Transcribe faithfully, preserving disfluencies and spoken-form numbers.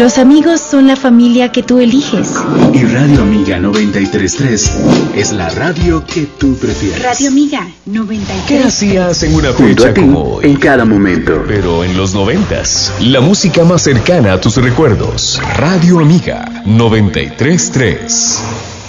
Los amigos son la familia que tú eliges. Y Radio Amiga noventa y tres punto tres es la radio que tú prefieres. Radio Amiga noventa y tres. ¿Qué hacías en una Junto a fecha ti, como hoy? en cada momento. Pero en los noventas, la música más cercana a tus recuerdos. Radio Amiga noventa y tres punto tres.